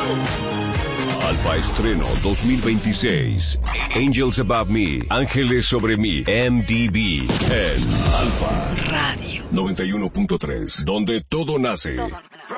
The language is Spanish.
Alfa Estreno 2026. Angels Above Me. Ángeles sobre mí. MDB. En Alfa Radio 91.3. Donde todo nace.